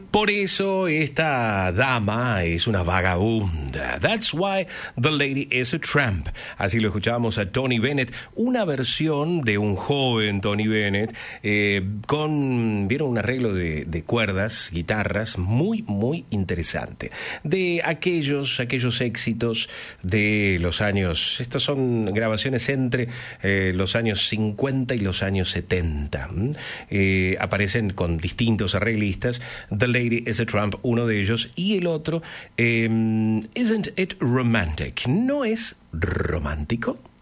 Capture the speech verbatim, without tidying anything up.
Por eso esta dama es una vagabunda. That's why the lady is a tramp. Así lo escuchábamos a Tony Bennett, una versión de un joven Tony Bennett eh, con, vieron, un arreglo de, de cuerdas, guitarras, muy, muy interesante. De aquellos, aquellos éxitos de los años, estas son grabaciones entre eh, los años cincuenta y los años setenta. ¿Mm? Eh, aparecen con distintos arreglistas. The Lady is a Tramp, uno de ellos, y el otro, eh, Isn't It Romantic? ¿No es romántico?